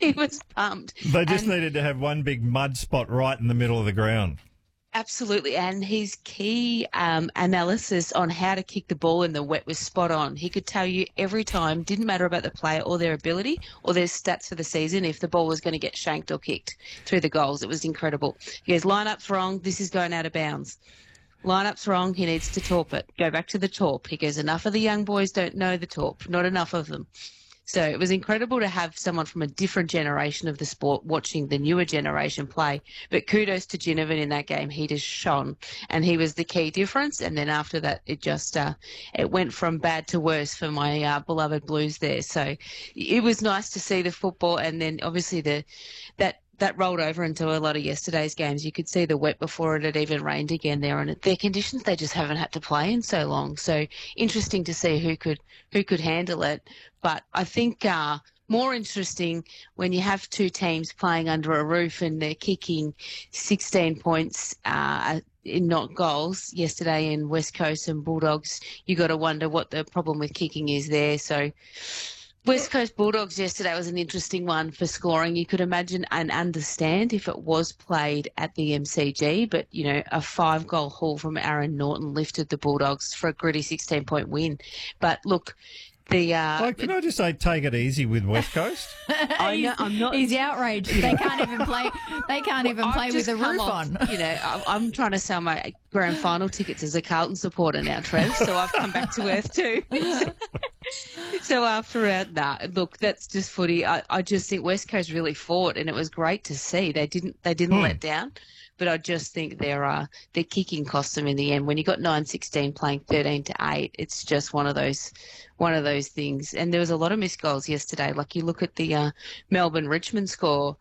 He was pumped. They just needed to have one big mud spot right in the middle of the ground. Absolutely, and his key analysis on how to kick the ball in the wet was spot on. He could tell you every time, didn't matter about the player or their ability or their stats for the season, if the ball was going to get shanked or kicked through the goals. It was incredible. He goes, line-up's wrong, this is going out of bounds. Line-up's wrong, he needs to torp it. Go back to the torp. He goes, enough of the young boys don't know the torp, not enough of them. So it was incredible to have someone from a different generation of the sport watching the newer generation play. But kudos to Ginnivan in that game. He just shone, and he was the key difference. And then after that, it just it went from bad to worse for my beloved Blues there. So it was nice to see the football, and then obviously that rolled over into a lot of yesterday's games. You could see the wet before it had even rained again there, and their conditions they just haven't had to play in so long. So interesting to see who could handle it. But I think more interesting when you have two teams playing under a roof and they're kicking 16 points in not goals yesterday in West Coast and Bulldogs. You got to wonder what the problem with kicking is there. So West Coast Bulldogs yesterday was an interesting one for scoring. You could imagine and understand if it was played at the MCG, but, you know, a 5-goal haul from Aaron Norton lifted the Bulldogs for a gritty 16-point win. But look, can I just say, take it easy with West Coast? I know, I'm not. He's outraged. They can't even play. They can't even play with the roof on. You know, I'm trying to sell my grand final tickets as a Carlton supporter now, Trev. So I've come back to earth too. So after that, look, that's just footy. I just think West Coast really fought, and it was great to see. They didn't let down. But I just think their kicking cost them in the end. When you got 9-16 playing 13-8, it's just one of those things. And there was a lot of missed goals yesterday. Like you look at the Melbourne-Richmond score,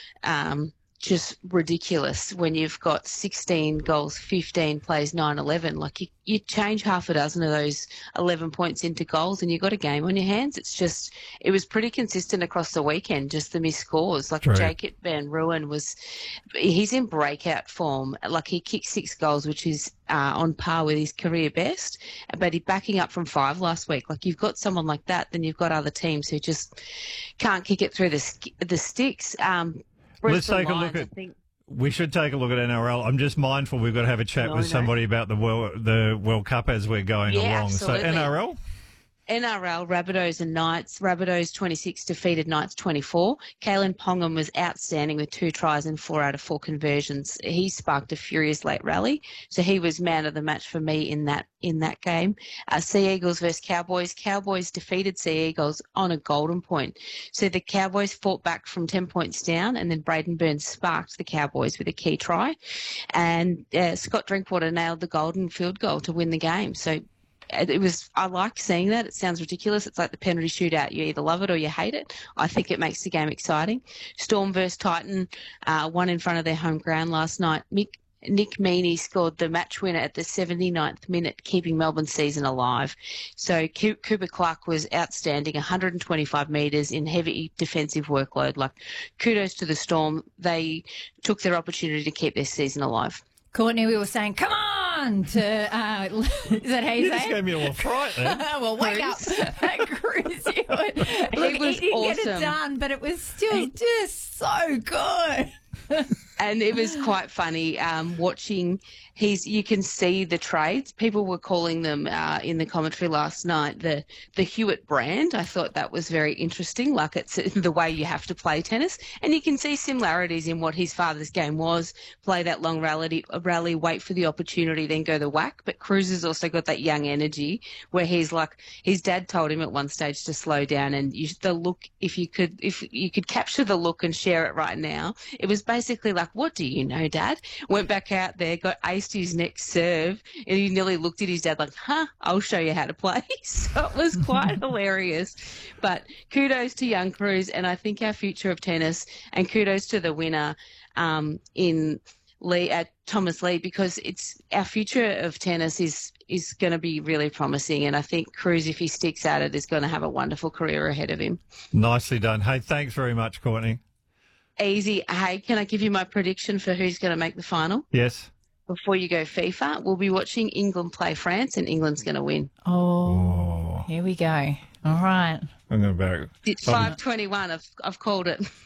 just ridiculous when you've got 16 goals, 15 plays, 9-11. Like you change half a dozen of those 11 points into goals and you've got a game on your hands. It was pretty consistent across the weekend, just the missed scores. Like Jacob Van Ruin he's in breakout form. Like he kicked 6 goals, which is on par with his career best, but he's backing up from 5 last week. Like you've got someone like that, then you've got other teams who just can't kick it through the sticks. Let's take a look at. We should take a look at NRL. I'm just mindful we've got to have a chat with somebody about the World Cup as we're going along. Absolutely. So NRL. Rabbitohs and Knights. Rabbitohs 26 defeated Knights 24. Kalen Pongham was outstanding with 2 tries and 4 out of 4 conversions. He sparked a furious late rally, so he was man of the match for me in that game. Sea Eagles versus Cowboys. Cowboys defeated Sea Eagles on a golden point. So the Cowboys fought back from 10 points down, and then Braden Burns sparked the Cowboys with a key try, and Scott Drinkwater nailed the golden field goal to win the game. So I like seeing that. It sounds ridiculous. It's like the penalty shootout. You either love it or you hate it. I think it makes the game exciting. Storm versus Titan, won in front of their home ground last night. Nick Meaney scored the match winner at the 79th minute, keeping Melbourne's season alive. So Cooper Clark was outstanding, 125 metres in heavy defensive workload. Like, kudos to the Storm. They took their opportunity to keep their season alive. Courtney, we were saying, come on, is that how you say it? You just gave me a little fright there. Well, wake up. Cruz, he was didn't awesome. get it done, but it was still just so good. And it was quite funny watching. You can see the trades. People were calling them in the commentary last night the Hewitt brand. I thought that was very interesting. Like, it's the way you have to play tennis, and you can see similarities in what his father's game was: play that long rally, wait for the opportunity, then go the whack. But Cruz has also got that young energy where he's like, his dad told him at one stage to slow down, and the look. If you could capture the look and share it right now, it was basically like, what do you know, Dad? Went back out there, got aced his next serve, and he nearly looked at his dad like, I'll show you how to play. So it was quite hilarious. But kudos to young Cruz, and I think our future of tennis, and kudos to the winner in Thomas Lee, because it's our future of tennis is going to be really promising, and I think Cruz, if he sticks at it, is going to have a wonderful career ahead of him. Nicely done. Hey, thanks very much, Courtney. Easy. Hey, can I give you my prediction for who's going to make the final? Yes. Before you go FIFA, we'll be watching England play France, and England's going to win. Oh, here we go. All right. I'm going to back. It's 5:21. I've called it.